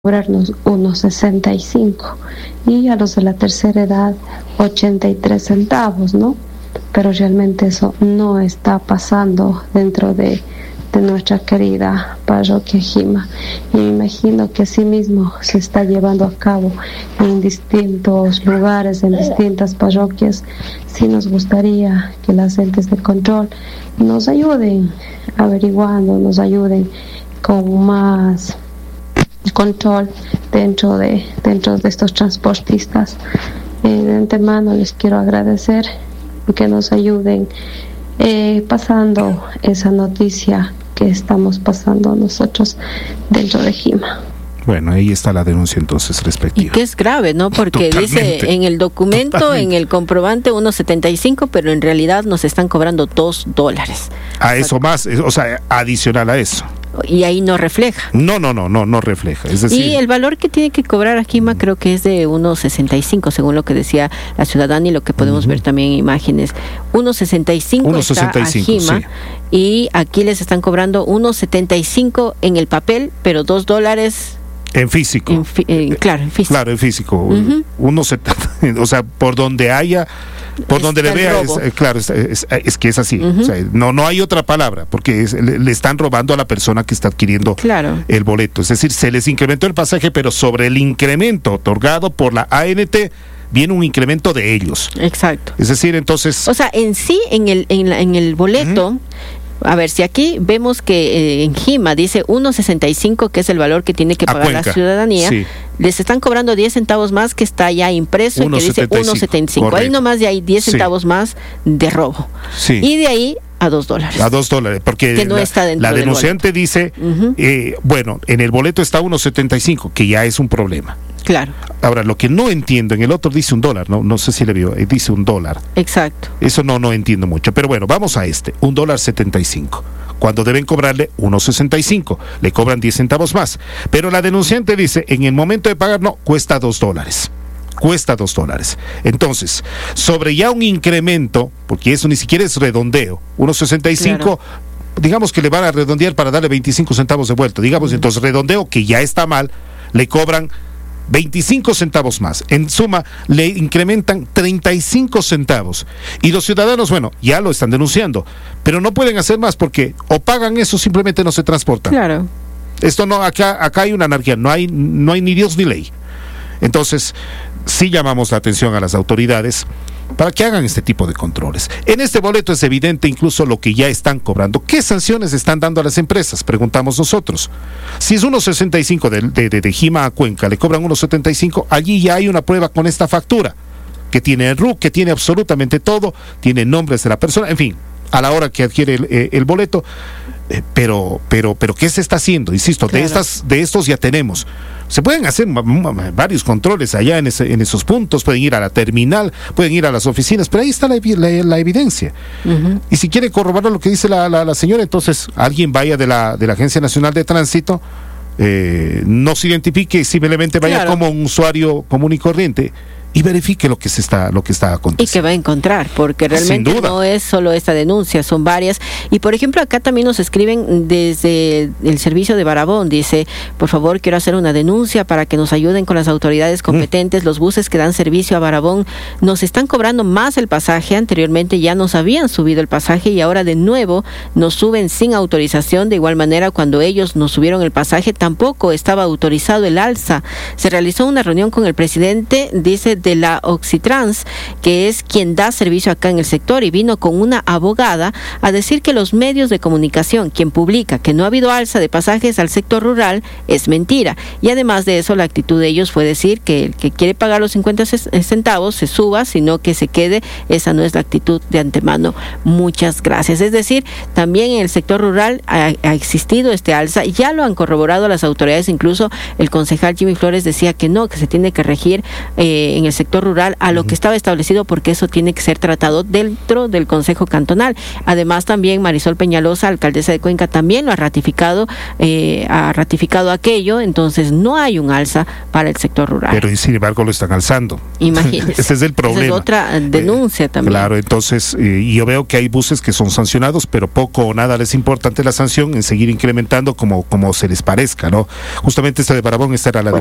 cobrarnos unos 65 y a los de la tercera edad 83 centavos, ¿no? Pero realmente eso no está pasando dentro de nuestra querida parroquia Jima, y me imagino que así mismo se está llevando a cabo en distintos lugares, en distintas parroquias. Sí nos gustaría que las entes de control nos ayuden averiguando, nos ayuden con más control dentro de estos transportistas. De antemano les quiero agradecer que nos ayuden pasando esa noticia que estamos pasando nosotros dentro de Jima. Bueno, ahí está la denuncia entonces respectiva. Y que es grave, ¿no? Porque dice en el documento, en el comprobante, 1.75, pero en realidad nos están cobrando $2. A eso más, o sea, adicional a eso. Y ahí no refleja. No refleja. Es decir, y el valor que tiene que cobrar a Jima creo que es de 1.65, según lo que decía la ciudadana y lo que podemos ver también en imágenes. 1.65 está a Jima, sí. Y aquí les están cobrando 1.75 en el papel, pero $2 en físico. Claro, en físico. Claro, en físico. 1.70, o sea, por donde haya, por donde le vea, claro, es que es así. O sea, no hay otra palabra, porque le están robando a la persona que está adquiriendo el boleto. Es decir, se les incrementó el pasaje, pero sobre el incremento otorgado por la ANT viene un incremento de ellos. Exacto. Es decir, entonces, o sea, en sí, en el boleto. A ver, si aquí vemos que en Jima dice 1.65, que es el valor que tiene que pagar la ciudadanía, sí. Les están cobrando 10 centavos más, que está ya impreso, y que dice 1.75. Ahí nomás ya hay 10 centavos más de robo. Sí. Y de ahí a $2. A $2, porque que no está dentro la denunciante dice, bueno, en el boleto está 1.75, que ya es un problema. Claro. Ahora, lo que no entiendo, en el otro dice $1, no sé si le vio, dice $1. Exacto. Eso no entiendo mucho, pero bueno, vamos a $1.75. Cuando deben cobrarle 1.65, le cobran 10 centavos más. Pero la denunciante dice, en el momento de pagar, no, cuesta $2. Cuesta $2. Entonces, sobre ya un incremento, porque eso ni siquiera es redondeo, 1.65, claro. Digamos que le van a redondear para darle 25 centavos de vuelta, digamos, entonces redondeo, que ya está mal, le cobran 25 centavos más. En suma, le incrementan 35 centavos. Y los ciudadanos, bueno, ya lo están denunciando, pero no pueden hacer más porque o pagan eso o simplemente no se transportan. Claro. Esto no, acá hay una anarquía, no hay ni Dios ni ley. Entonces, sí llamamos la atención a las autoridades para que hagan este tipo de controles. En este boleto es evidente incluso lo que ya están cobrando. ¿Qué sanciones están dando a las empresas? Preguntamos nosotros. Si es 1.65 de Jima a Cuenca, le cobran 1.75, allí ya hay una prueba con esta factura, que tiene el RUC, que tiene absolutamente todo, tiene nombres de la persona, en fin, a la hora que adquiere el boleto. Pero ¿qué se está haciendo? Insisto, claro. de estos ya tenemos. Se pueden hacer varios controles allá en esos puntos, pueden ir a la terminal, pueden ir a las oficinas, pero ahí está la evidencia. Y si quiere corroborar lo que dice la señora, entonces alguien vaya de la Agencia Nacional de Tránsito, no se identifique y simplemente vaya como un usuario común y corriente y verifique lo que está aconteciendo. Y que va a encontrar, porque realmente no es solo esta denuncia, son varias. Y por ejemplo, acá también nos escriben desde el servicio de Barabón, dice, por favor, quiero hacer una denuncia para que nos ayuden con las autoridades competentes. Los buses que dan servicio a Barabón nos están cobrando más el pasaje. Anteriormente ya nos habían subido el pasaje y ahora de nuevo nos suben sin autorización. De igual manera, cuando ellos nos subieron el pasaje, tampoco estaba autorizado el alza. Se realizó una reunión con el presidente, dice, de la Oxitrans, que es quien da servicio acá en el sector, y vino con una abogada a decir que los medios de comunicación, quien publica que no ha habido alza de pasajes al sector rural, es mentira. Y además de eso, la actitud de ellos fue decir que el que quiere pagar los 50 centavos se suba, sino que se quede. Esa no es la actitud de antemano. Muchas gracias. Es decir, también en el sector rural ha existido este alza, y ya lo han corroborado las autoridades. Incluso el concejal Jimmy Flores decía que no, que se tiene que regir en el el sector rural a lo que estaba establecido, porque eso tiene que ser tratado dentro del Consejo Cantonal. Además, también Marisol Peñalosa, alcaldesa de Cuenca, también lo ha ratificado aquello. Entonces no hay un alza para el sector rural. Pero sin embargo lo están alzando. Imagínese. Ese es el problema. Esa es otra denuncia también. Claro, entonces yo veo que hay buses que son sancionados, pero poco o nada les importa ante la sanción en seguir incrementando como se les parezca, ¿no? Justamente esta de Barabón, esta era la